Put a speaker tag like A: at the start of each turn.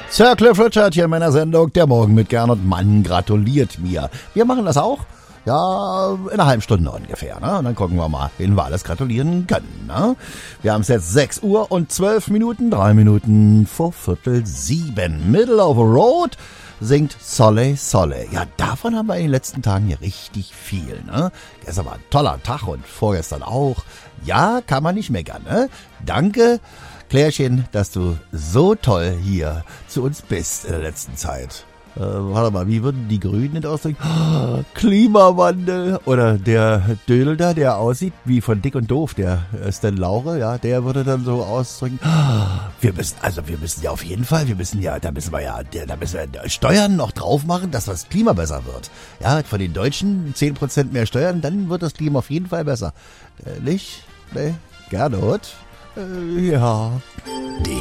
A: Sir Cliff Richard hier in meiner Sendung Der Morgen mit Gernot. Man gratuliert mir. Wir machen das auch. Ja, in einer halben Stunde ungefähr. Ne? Und dann gucken wir mal, wen wir alles gratulieren können. Ne? Wir haben es jetzt 6 Uhr und 12 Minuten, 3 Minuten vor 6:45. Middle of the Road singt Soleil Soleil. Ja, davon haben wir in den letzten Tagen hier richtig viel. Ne? Gestern war ein toller Tag und vorgestern auch. Ja, kann man nicht meckern. Ne? Danke, Klärchen, dass du so toll hier zu uns bist in der letzten Zeit. Warte mal, wie würden die Grünen nicht ausdrücken? Klimawandel. Oder der Dödel da, der aussieht wie von Dick und Doof, der Stan Laure, ja, der würde dann so ausdrücken, wir müssen ja auf jeden Fall, da müssen wir Steuern noch drauf machen, dass das Klima besser wird. Ja, von den Deutschen 10% mehr Steuern, dann wird das Klima auf jeden Fall besser. Nicht? Nee? Gernot? Ja.